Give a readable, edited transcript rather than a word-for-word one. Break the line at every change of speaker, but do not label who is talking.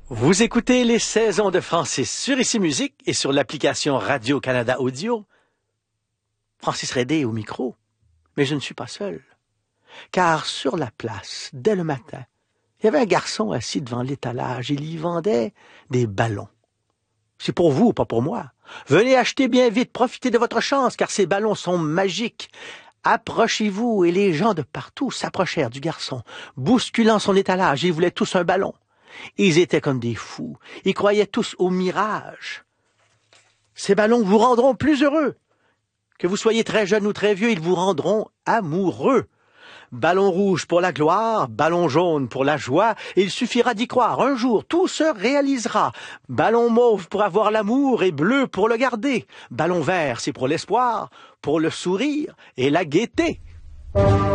Vous écoutez les saisons de Francis sur Ici Musique et sur l'application Radio-Canada Audio. Francis Redé au micro, mais je ne suis pas seul. Car sur la place, dès le matin, il y avait un garçon assis devant l'étalage. Il y vendait des ballons. C'est pour vous, pas pour moi. Venez acheter bien vite, profitez de votre chance, car ces ballons sont magiques. Approchez-vous, et les gens de partout s'approchèrent du garçon, bousculant son étalage. Ils voulaient tous un ballon. Ils étaient comme des fous. Ils croyaient tous au mirage. Ces ballons vous rendront plus heureux. Que vous soyez très jeune ou très vieux, ils vous rendront amoureux. Ballon rouge pour la gloire, ballon jaune pour la joie, et il suffira d'y croire. Un jour, tout se réalisera. Ballon mauve pour avoir l'amour et bleu pour le garder. Ballon vert, c'est pour l'espoir, pour le sourire et la gaieté.